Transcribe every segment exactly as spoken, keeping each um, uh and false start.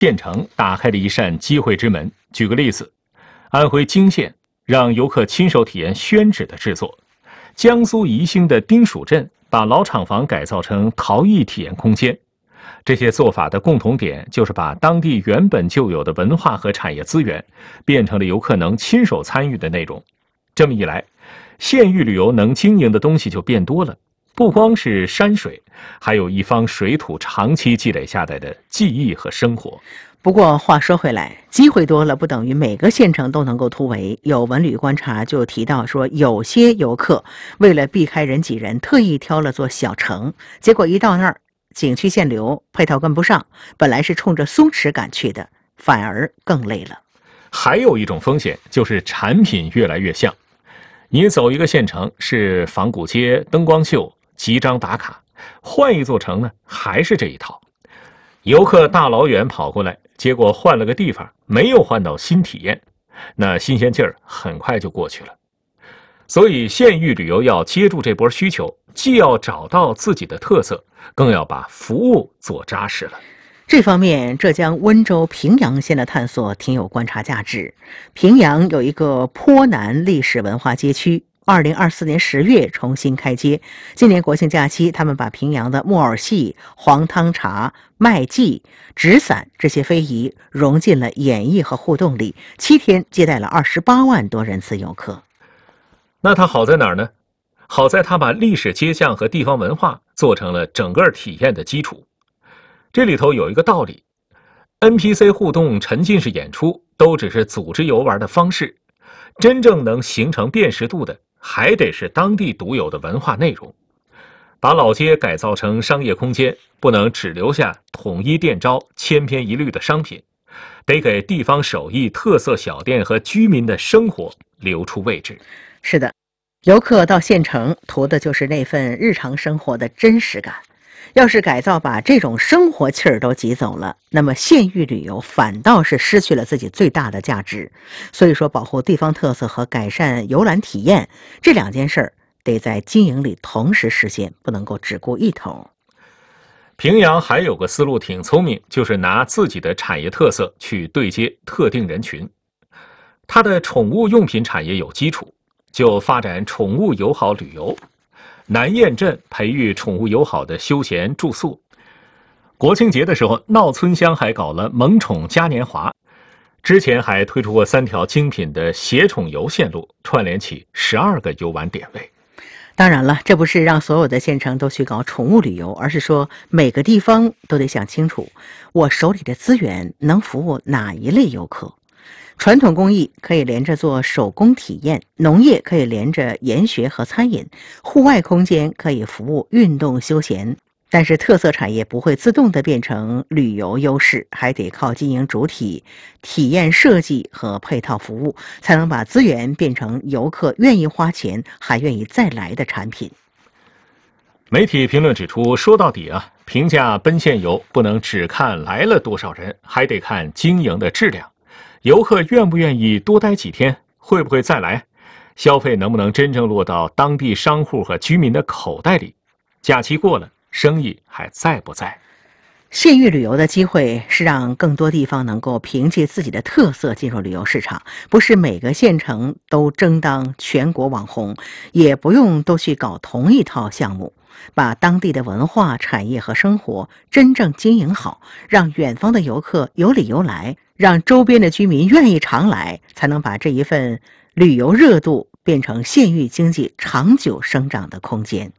县城打开了一扇机会之门。举个例子，安徽泾县让游客亲手体验宣纸的制作；江苏宜兴的丁蜀镇把老厂房改造成陶艺体验空间。这些做法的共同点就是把当地原本就有的文化和产业资源变成了游客能亲手参与的内容。这么一来，县域旅游能经营的东西就变多了，不光是山水，还有一方水土长期积累下来的记忆和生活。 不过话说回来，机会多了不等于每个县城都能够突围。有文旅观察就提到说，有些游客为了避开人挤人，特意挑了座小城，结果一到那儿，景区限流，配套跟不上，本来是冲着松弛感去的，反而更累了。 还有一种风险就是产品越来越像。你走一个县城是仿古街、灯光秀、集章打卡，换一座城呢，还是这一套。游客大老远跑过来，结果换了个地方，没有换到新体验，那新鲜劲儿很快就过去了。所以县域旅游要接住这波需求，既要找到自己的特色，更要把服务做扎实了。 这方面，浙江温州平阳县的探索挺有观察价值。平阳有一个坡南历史文化街区，二零二四年十月重新开街。今年国庆假期，他们把平阳的木偶戏、黄汤茶、卖艺、纸伞这些非遗融进了演绎和互动里，七天接待了二十八万多人次游客。 那它好在哪儿呢？好在它把历史街巷和地方文化做成了整个体验的基础。这里头有一个道理 ，N P C 互动、沉浸式演出都只是组织游玩的方式，真正能形成辨识度的，还得是当地独有的文化内容。把老街改造成商业空间，不能只留下统一店招、千篇一律的商品，得给地方手艺、特色小店和居民的生活留出位置。 是的，游客到县城图的就是那份日常生活的真实感。要是改造把这种生活气儿都挤走了，那么县域旅游反倒是失去了自己最大的价值。所以说，保护地方特色和改善游览体验这两件事儿，得在经营里同时实现，不能够只顾一头。 平阳还有个思路挺聪明，就是拿自己的产业特色去对接特定人群。它的宠物用品产业有基础，就发展宠物友好旅游。南堰镇培育宠物友好的休闲住宿，国庆节的时候，闹村乡还搞了萌宠嘉年华，之前还推出过三条精品的携宠游线路，串联起十二个游玩点位。 当然了，这不是让所有的县城都去搞宠物旅游，而是说每个地方都得想清楚，我手里的资源能服务哪一类游客。传统工艺可以连着做手工体验，农业可以连着研学和餐饮，户外空间可以服务运动休闲。但是特色产业不会自动的变成旅游优势，还得靠经营主体、体验设计和配套服务，才能把资源变成游客愿意花钱还愿意再来的产品。 媒体评论指出，说到底啊，评价奔县游不能只看来了多少人，还得看经营的质量。游客愿不愿意多待几天，会不会再来，消费能不能真正落到当地商户和居民的口袋里，假期过了，生意还在不在？ 县域旅游的机会是让更多地方能够凭借自己的特色进入旅游市场，不是每个县城都争当全国网红，也不用都去搞同一套项目，把当地的文化、产业和生活真正经营好，让远方的游客有理由来，让周边的居民愿意常来，才能把这一份旅游热度变成县域经济长久生长的空间。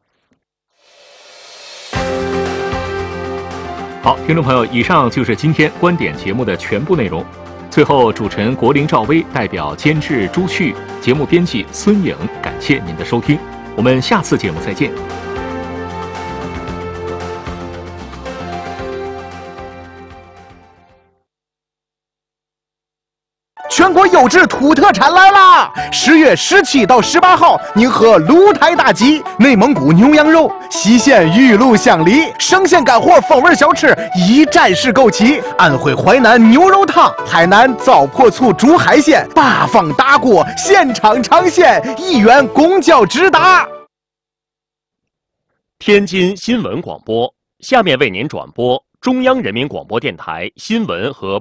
好，听众朋友，以上就是今天观点节目的全部内容。最后，主持人国林赵薇代表监制朱旭，节目编辑孙颖，感谢您的收听，我们下次节目再见。 全国优质土特产来啦！十月十七到十八号，您和鹿台大集、内蒙古牛羊肉、西县玉露香梨、生鲜干货风味小吃一站式购齐，安徽淮南牛肉汤、海南糟粕醋煮海鲜，八方大锅，现场尝鲜，一元公交直达。 天津新闻广播，下面为您转播中央人民广播电台新闻和